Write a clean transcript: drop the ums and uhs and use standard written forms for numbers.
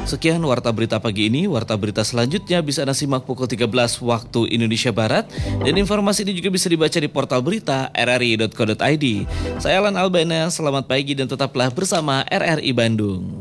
Sekian Warta Berita pagi ini. Warta Berita selanjutnya bisa Anda simak pukul 13 waktu Indonesia Barat. Dan informasi ini juga bisa dibaca di portal berita rri.co.id. Saya Alan Albana, selamat pagi dan tetaplah bersama RRI Bandung.